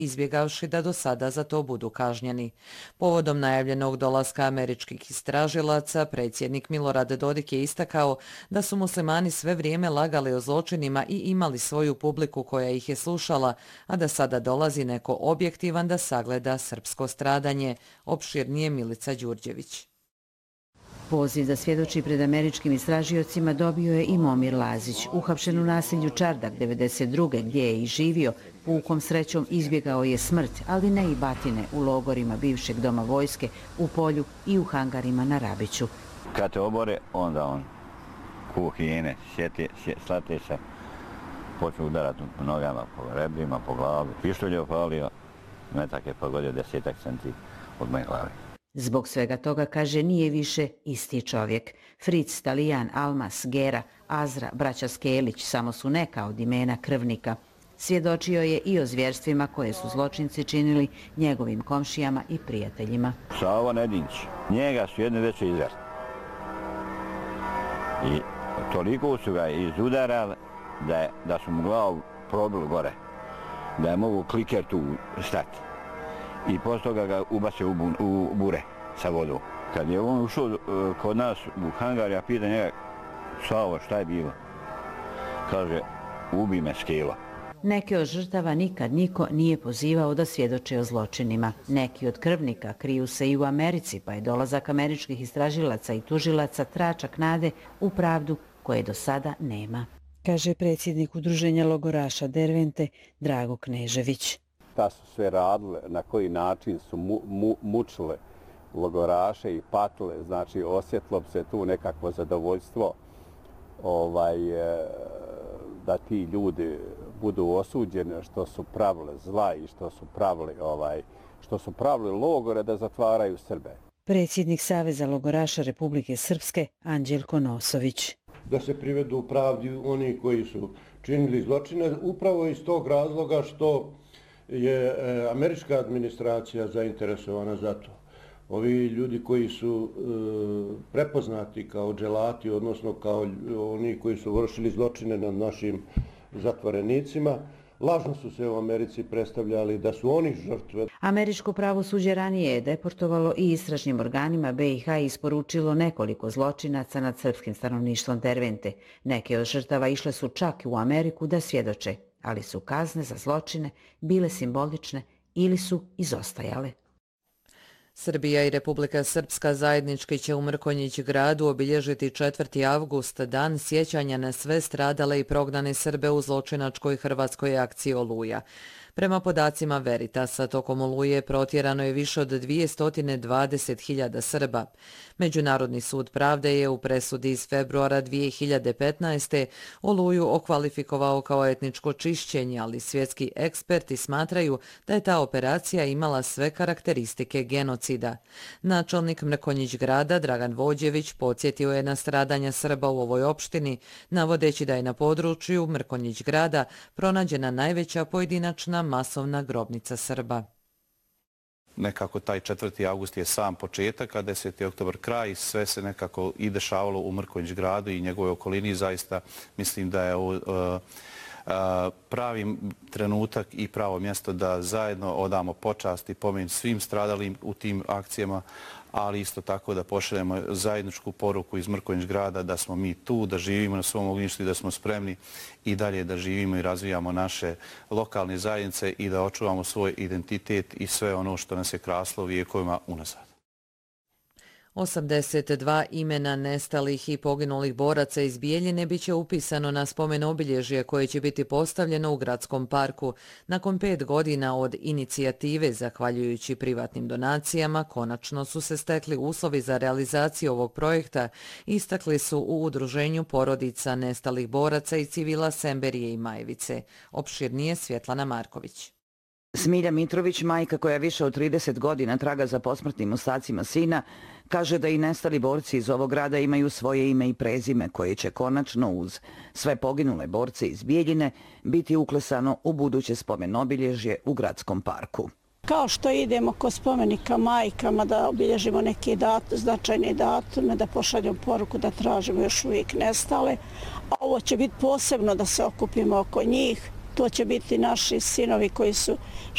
izbjegavši da do sada za to budu kažnjeni. Povodom najavljenog dolaska američkih istražilaca, predsjednik Milorad Dodik je istakao da su muslimani sve vrijeme lagali o zločinima i imali svoju publiku koja ih je slušala, a da sada dolazi neko objektivan da sagleda srpsko stradanje. Opširnije Milica Đurđević. Poziv da svjedoči pred američkim istražiocima dobio je i Momir Lazić, uhapšen u naselju Čardak 92. gdje je i živio. Pukom srećom izbjegao je smrt, ali ne i batine u logorima bivšeg doma vojske, u Polju i u hangarima na Rabiću. Kad te obore, onda on ku hijene, slate se, počne udarati po nogama, po rebrima, po glavi. Pištolj je opalio, metak je pogodio 10 centi od moje glave. Zbog svega toga, kaže, nije više isti čovjek. Fritz, Talijan, Almas, Gera, Azra, braća Skelić samo su neka od imena krvnika. Svjedočio je i o zvjerstvima koje su zločinci činili njegovim komšijama i prijateljima. Savo Nedinć, njega su jedne veće izvrti. I toliko su ga izudarali da su mu glavu probili gore, da je mogu kliker tu stati. I posle toga ga ubacio u bure sa vodom. Kad je on ušao kod nas u hangar, ja pitan njega, Savo, šta je bilo? Kaže, ubi me Skela. Neke od žrtava nikad niko nije pozivao da svjedoče o zločinima. Neki od krvnika kriju se i u Americi, pa je dolazak američkih istražilaca i tužilaca tračak nade u pravdu koje do sada nema, kaže predsjednik udruženja logoraša Dervente Drago Knežević. Ta su sve radile, na koji način su mučile logoraše i patile, znači osjetilo bi se tu nekakvo zadovoljstvo da ti ljudi budu osuđeni što su pravili zla i što su pravili logore da zatvaraju Srbe. Predsjednik Saveza logoraša Republike Srpske Anđelko Nosović. Da se privedu u pravdi oni koji su činili zločine, upravo iz tog razloga što je američka administracija zainteresovana za to. Ovi ljudi koji su prepoznati kao dželati, odnosno kao oni koji su vršili zločine nad našim zatvorenicima, lažno su se u Americi predstavljali da su oni žrtve. Američko pravosuđe ranije je deportovalo i istražnim organima BiH i isporučilo nekoliko zločinaca nad srpskim stanovništvom Dervente. Neke od žrtava išle su čak i u Ameriku da svjedoče, ali su kazne za zločine bile simbolične ili su izostajale. Srbija i Republika Srpska zajednički će u Mrkonjić gradu obilježiti 4. avgust, dan sjećanja na sve stradale i prognane Srbe u zločinačkoj hrvatskoj akciji Oluja. Prema podacima Veritasa, tokom Oluje protjerano je više od 220.000 Srba. Međunarodni sud pravde je u presudi iz februara 2015. Oluju okvalifikovao kao etničko čišćenje, ali svjetski eksperti smatraju da je ta operacija imala sve karakteristike genocida. Načelnik Mrkonjić grada Dragan Vođević podsjetio je na stradanja Srba u ovoj opštini, navodeći da je na području Mrkonjić grada pronađena najveća pojedinačna masovna grobnica Srba. Nekako taj 4. avgust je sam početak, a 10. oktobar kraj, sve se nekako i dešavalo u Mrkonjić gradu i njegovoj okolini. Zaista mislim da je ovo pravi trenutak i pravo mjesto da zajedno odamo počast i pomen svim stradalim u tim akcijama, ali isto tako da pošaljemo zajedničku poruku iz Mrkonjić grada da smo mi tu, da živimo na svom ognjištu i da smo spremni i dalje da živimo i razvijamo naše lokalne zajednice i da očuvamo svoj identitet i sve ono što nas je kraslo vijekovima unazad. 82 imena nestalih i poginulih boraca iz Bijeljine biće upisano na spomen obilježje koje će biti postavljeno u gradskom parku. Nakon 5 godina od inicijative, zahvaljujući privatnim donacijama, konačno su se stekli uslovi za realizaciju ovog projekta, istakli su u udruženju porodica nestalih boraca i civila Semberije i Majevice. Opširnije Svjetlana Marković. Smilja Mitrović, majka koja više od 30 godina traga za posmrtnim ostacima sina, kaže da i nestali borci iz ovog grada imaju svoje ime i prezime koje će konačno uz sve poginule borce iz Bijeljine biti uklesano u buduće spomen obilježje u gradskom parku. Kao što idemo kod spomenika majkama da obilježimo neke značajne datume, da pošaljemo poruku da tražimo još uvijek nestale, a ovo će biti posebno da se okupimo oko njih. To će biti naši sinovi koji su